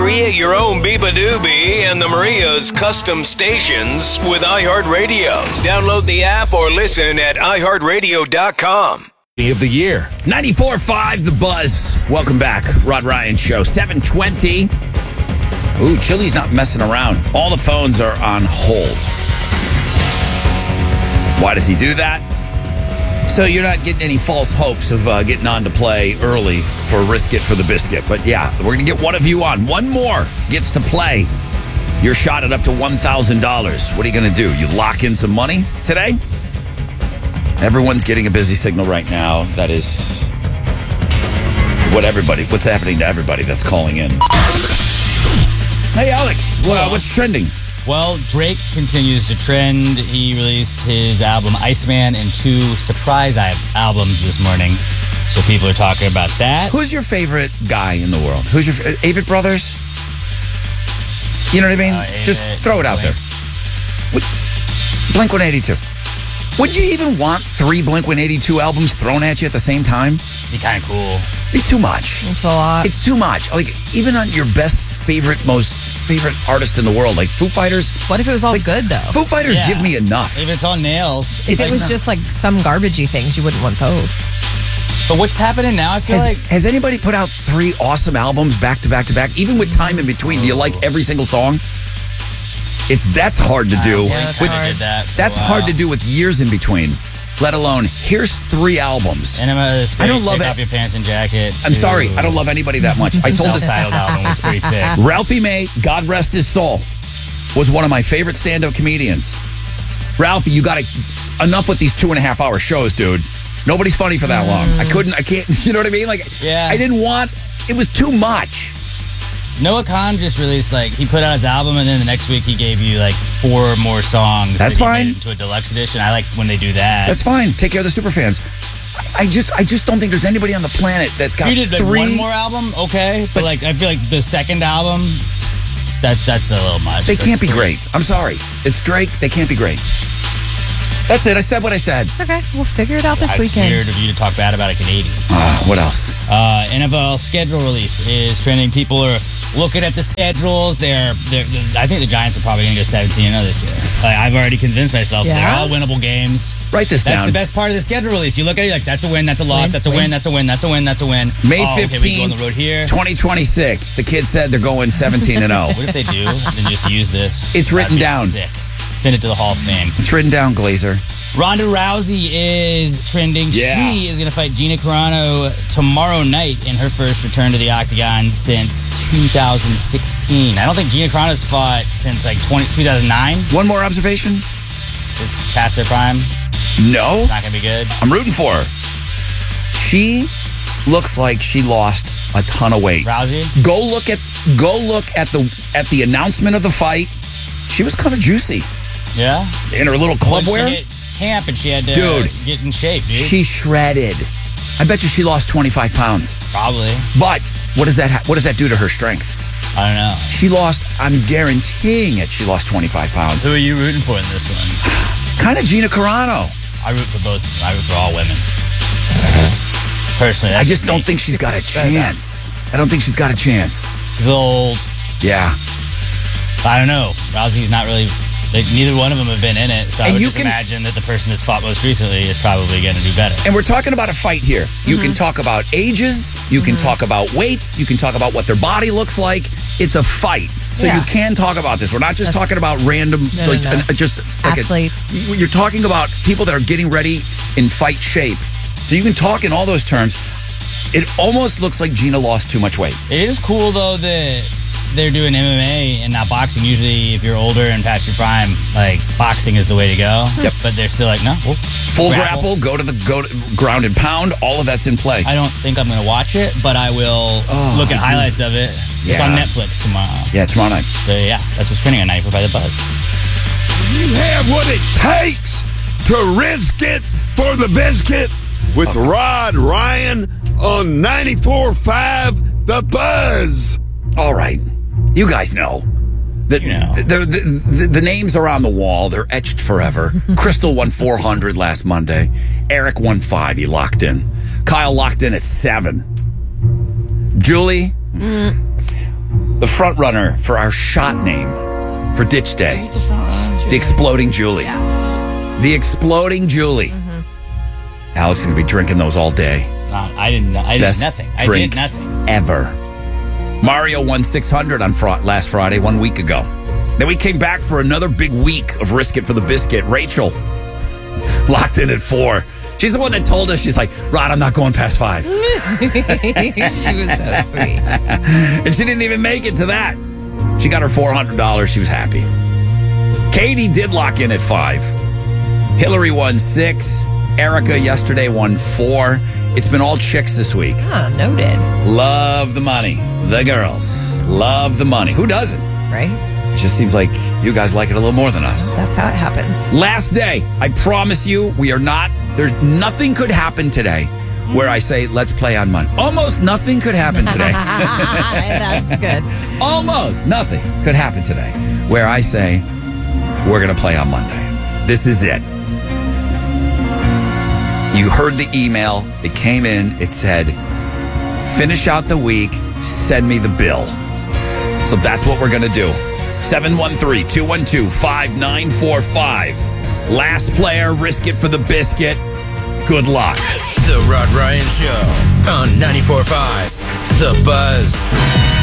Create your own Biba Doobie and the Maria's custom stations with iHeartRadio. Download the app or listen at iHeartRadio.com. Of the year. 94.5 The Buzz. Welcome back. Rod Ryan Show. 7:20. Ooh, Chili's not messing around. All the phones are on hold. Why does he do that? So you're not getting any false hopes of getting on to play early for Risk It for the Biscuit. But yeah, we're going to get one of you on. One more gets to play. You're shot at up to $1,000. What are you going to do? You lock in some money today? Everyone's getting a busy signal right now. That is what's happening to everybody that's calling in. Hey, Alex, what's trending? Well, Drake continues to trend. He released his album Iceman and 2 surprise albums this morning. So people are talking about that. Who's your favorite guy in the world? Who's your Avett Brothers? You know what I mean? Just throw it out there. Blink-182. Would you even want 3 Blink-182 albums thrown at you at the same time? Be kind of cool. Be too much. It's a lot. It's too much. Like, even on your most favorite artist in the world, like Foo Fighters. What if it was all good, though? Foo Fighters give me enough. If it's on nails. If it was just like some garbagey things, you wouldn't want those. But what's happening now, I feel like... Has anybody put out 3 awesome albums back to back to back, even with time in between? Do you like every single song? That's hard to do. Yeah, that's hard to do with years in between. Let alone, here's 3 albums. Enema I don't love Take it. Off Your Pants and Jacket. I'm sorry, I don't love anybody that much. I told this self-titled album was pretty sick. Ralphie May, God rest his soul, was one of my favorite stand-up comedians. Ralphie, you got enough with these 2.5-hour shows, dude. Nobody's funny for that long. I can't. You know what I mean? I didn't want. It was too much. Noah Khan just released, he put out his album, and then the next week he gave you, 4 more songs. That's fine. Into a deluxe edition. I like when they do that. That's fine. Take care of the super fans. I just don't think there's anybody on the planet that's got 3. You did, 1 more album, okay. But, I feel like the second album, that's a little much. They can't be great. I'm sorry. It's Drake. They can't be great. That's it. I said what I said. It's okay. We'll figure it out this weekend. It's weird of you to talk bad about a Canadian. What else? NFL schedule release is trending. People are looking at the schedules. I think the Giants are probably going to go 17-0 this year. I've already convinced myself they're all winnable games. Write this down. That's the best part of the schedule release. You look at it that's a win, that's a loss, that's a win, that's a win, that's a win, that's a win. May 15th, okay, we can go on the road here. 2026. The kid said they're going 17-0. What if they do? Then just use this. It's written down. Sick. Send it to the Hall of Fame. It's written down, Glazer. Ronda Rousey is trending. Yeah. She is going to fight Gina Carano tomorrow night in her first return to the Octagon since 2016. I don't think Gina Carano's fought since 2009. One more observation. It's past their prime. No. It's not going to be good. I'm rooting for her. She looks like she lost a ton of weight. Rousey? Go look at the announcement of the fight. She was kind of juicy. Yeah? In her little club wear. She hit camp and she had to get in shape, dude. She shredded. I bet you she lost 25 pounds. Probably. But what does that do to her strength? I don't know. She lost, I'm guaranteeing it, she lost 25 pounds. Who are you rooting for in this one? Kind of Gina Carano. I root for both. I root for all women. Personally, I just don't think she's got a chance. I don't think she's got a chance. She's old. Yeah. I don't know. Rousey's not really... neither one of them have been in it, so I would just imagine that the person that's fought most recently is probably going to do better. And we're talking about a fight here. You can talk about ages, you can talk about weights, you can talk about what their body looks like. It's a fight. So you can talk about this. We're not just talking about random, just athletes. You're talking about people that are getting ready in fight shape. So you can talk in all those terms. It almost looks like Gina lost too much weight. It is cool, though, that they're doing MMA and not boxing. Usually, if you're older and past your prime, boxing is the way to go. Yep. But they're still no. Full grapple, go to ground and pound. All of that's in play. I don't think I'm going to watch it, but I will look at highlights of it. Yeah. It's on Netflix tomorrow. Yeah, tomorrow night. So yeah, that's what's trending on 94 by the Buzz. You have what it takes to risk it for the biscuit with Rod Ryan on 94.5 The Buzz. All right. You guys know. The names are on the wall. They're etched forever. Crystal won 400 last Monday. Eric won 5. He locked in. Kyle locked in at 7. Julie, the front runner for our shot name for Ditch Day. Is it the front runner? The Exploding Julie. The Exploding Julie. Alex is going to be drinking those all day. It's not. I did nothing. I Drink did nothing. ever. Mario won 600 on last Friday, 1 week ago. Then we came back for another big week of Risk It for the Biscuit. Rachel locked in at 4. She's the one that told us, she's like, Rod, I'm not going past 5. She was so sweet. And she didn't even make it to that. She got her $400. She was happy. Katie did lock in at 5. Hillary won 6. Erica yesterday won 4. It's been all chicks this week. Noted. Love the money. The girls love the money. Who doesn't? Right? It just seems like you guys like it a little more than us. That's how it happens. Last day. I promise you, there's nothing could happen today where I say, let's play on Monday. Almost nothing could happen today. That's good. Almost nothing could happen today where I say, we're going to play on Monday. This is it. You heard the email. It came in. It said, finish out the week. Send me the bill. So that's what we're going to do. 713-212-5945. Last player, Risk It for the Biscuit. Good luck. The Rod Ryan Show on 94.5 The Buzz.